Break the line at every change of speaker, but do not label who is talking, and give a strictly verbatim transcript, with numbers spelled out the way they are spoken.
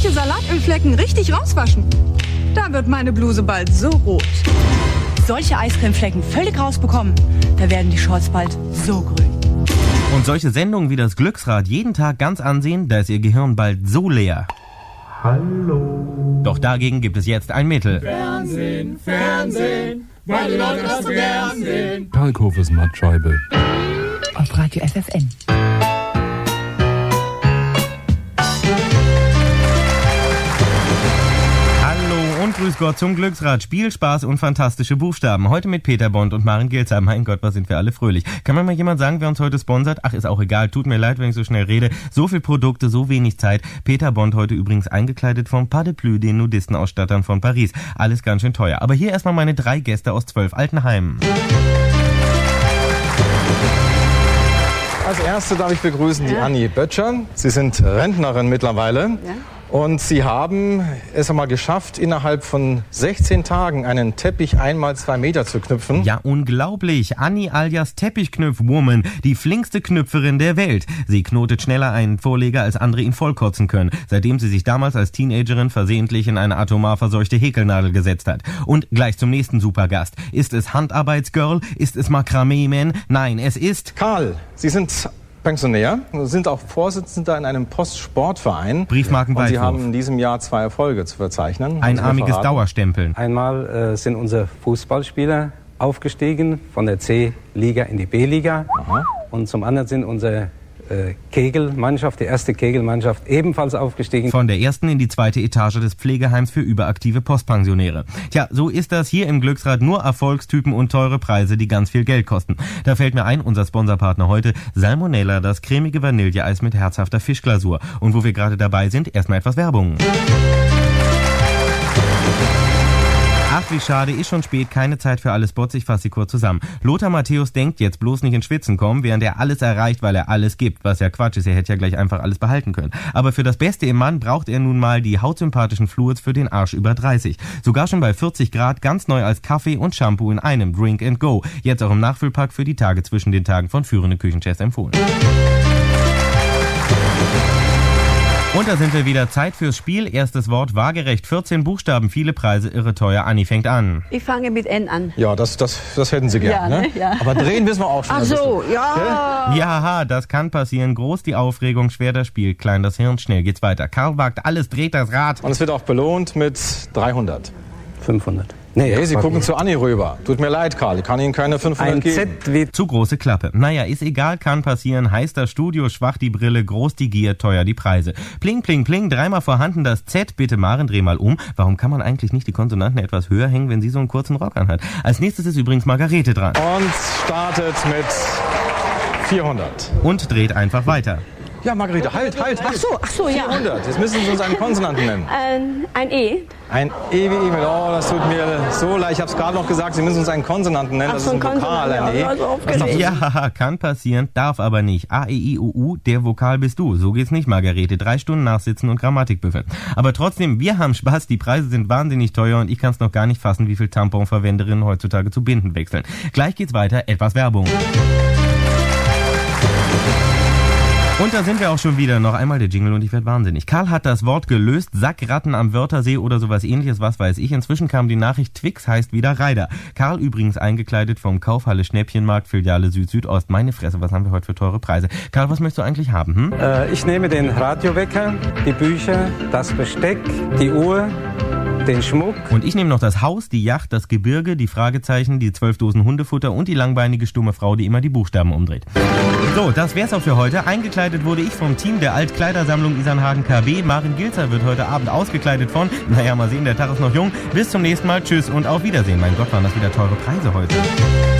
manche Salatölflecken richtig rauswaschen. Da wird meine Bluse bald so rot.
Solche Eiscremeflecken völlig rausbekommen, da werden die Shorts bald so grün.
Und solche Sendungen wie das Glücksrad jeden Tag ganz ansehen, da ist ihr Gehirn bald so leer.
Hallo.
Doch dagegen gibt es jetzt ein Mittel.
Fernsehen, Fernsehen, weil die Leute das so gern sehen. Kalkhofes Mattscheibe.
Auf Radio F F N.
Grüß Gott zum Glücksrad. Spiel, Spaß und fantastische Buchstaben. Heute mit Peter Bond und Maren Gilzer. Mein Gott, was sind wir alle fröhlich. Kann mir mal jemand sagen, wer uns heute sponsert? Ach, ist auch egal. Tut mir leid, wenn ich so schnell rede. So viel Produkte, so wenig Zeit. Peter Bond heute übrigens eingekleidet vom Pas de Plus, den Nudistenausstattern von Paris. Alles ganz schön teuer. Aber hier erstmal meine drei Gäste aus zwölf Altenheimen.
Als erste darf ich begrüßen die ja. Anni Böttcher. Sie sind Rentnerin mittlerweile. Ja. Und Sie haben es einmal geschafft, innerhalb von sechzehn Tagen einen Teppich einmal zwei Meter zu knüpfen.
Ja, unglaublich. Anni alias Teppichknüpfwoman, die flinkste Knüpferin der Welt. Sie knotet schneller einen Vorleger, als andere ihn vollkotzen können, seitdem sie sich damals als Teenagerin versehentlich in eine atomar verseuchte Häkelnadel gesetzt hat. Und gleich zum nächsten Supergast. Ist es Handarbeitsgirl? Ist es Makramee-Man? Nein, es ist...
Karl, Sie sind... Pensionär, sind auch Vorsitzender in einem Postsportverein.
Briefmarkenweitwurf.
Und Sie haben in diesem Jahr zwei Erfolge zu verzeichnen.
Einarmiges Dauerstempeln.
Einmal äh, sind unsere Fußballspieler aufgestiegen von der C-Liga in die B-Liga. Aha. Und zum anderen sind unsere äh, Kegelmannschaft, die erste Kegelmannschaft, ebenfalls aufgestiegen.
Von der ersten in die zweite Etage des Pflegeheims für überaktive Postpensionäre. Tja, so ist das hier im Glücksrad, nur Erfolgstypen und teure Preise, die ganz viel Geld kosten. Da fällt mir ein, unser Sponsorpartner heute, Salmonella, das cremige Vanilleeis mit herzhafter Fischglasur. Und wo wir gerade dabei sind, erstmal etwas Werbung. Ach, wie schade, ist schon spät, keine Zeit für alle Spots, ich fasse sie kurz zusammen. Lothar Matthäus denkt jetzt bloß nicht ins Schwitzen kommen, während er alles erreicht, weil er alles gibt, was ja Quatsch ist, er hätte ja gleich einfach alles behalten können. Aber für das Beste im Mann braucht er nun mal die hautsympathischen Fluids für den Arsch über dreißig. Sogar schon bei vierzig Grad, ganz neu als Kaffee und Shampoo in einem, Drink and Go. Jetzt auch im Nachfüllpack für die Tage zwischen den Tagen von führenden Küchenchefs empfohlen. Und da sind wir wieder. Zeit fürs Spiel. Erstes Wort waagerecht. vierzehn Buchstaben, viele Preise, irre teuer. Anni fängt an.
Ich fange mit N an.
Ja, das, das, das hätten Sie gerne.
Ja,
ne?
Ja.
Aber drehen wissen wir auch schon.
Ach so, ja.
Ja, das kann passieren. Groß die Aufregung, schwer das Spiel, klein das Hirn, schnell geht's weiter. Karl wagt alles, dreht das Rad.
Und es wird auch belohnt mit dreihundert.
fünfhundert.
Nee, hey, Sie gucken zu Anni rüber. Tut mir leid, Karl, ich kann Ihnen keine fünfhundert
Ein
geben.
Z wie
Zu große Klappe. Naja, ist egal, kann passieren. Heiß das Studio, schwach die Brille, groß die Gier, teuer die Preise. Pling, pling, pling, dreimal vorhanden das Z. Bitte Maren, dreh mal um. Warum kann man eigentlich nicht die Konsonanten etwas höher hängen, wenn sie so einen kurzen Rock anhat? Als nächstes ist übrigens Margarete dran.
Und startet mit vierhundert.
Und dreht einfach weiter.
Ja, Margarete, halt, halt, halt.
Ach so, ach so, ja.
vierhundert. Jetzt müssen Sie uns einen Konsonanten nennen.
Ein, ein E.
Ein E wie E-Mail. Oh, das tut mir so leid. Ich habe es gerade noch gesagt, Sie müssen uns einen Konsonanten nennen.
Ach,
das
so
ist ein Vokal, ein E.
Also aufgeregt.
Ja, kann passieren, darf aber nicht. A, E, I, O, U, der Vokal bist du. So geht's nicht, Margarete. Drei Stunden nachsitzen und Grammatik büffeln. Aber trotzdem, wir haben Spaß. Die Preise sind wahnsinnig teuer und ich kann es noch gar nicht fassen, wie viel Tamponverwenderinnen heutzutage zu Binden wechseln. Gleich geht's weiter. Etwas Werbung. Und da sind wir auch schon wieder. Noch einmal der Jingle und ich werde wahnsinnig. Karl hat das Wort gelöst. Sackratten am Wörthersee oder sowas ähnliches, was weiß ich. Inzwischen kam die Nachricht, Twix heißt wieder Reider. Karl übrigens eingekleidet vom Kaufhalle Schnäppchenmarkt, Filiale Süd-Südost. Meine Fresse, was haben wir heute für teure Preise? Karl, was möchtest du eigentlich haben? Hm?
Äh, ich nehme den Radiowecker, die Bücher, das Besteck, die Uhr, den Schmuck.
Und ich nehme noch das Haus, die Yacht, das Gebirge, die Fragezeichen, die zwölf Dosen Hundefutter und die langbeinige stumme Frau, die immer die Buchstaben umdreht. So, das wär's auch für heute. Eingekleidet wurde ich vom Team der Altkleidersammlung Isernhagen K B. Maren Gilzer wird heute Abend ausgekleidet von, naja, mal sehen, der Tag ist noch jung. Bis zum nächsten Mal, tschüss und auf Wiedersehen. Mein Gott, waren das wieder teure Preise heute.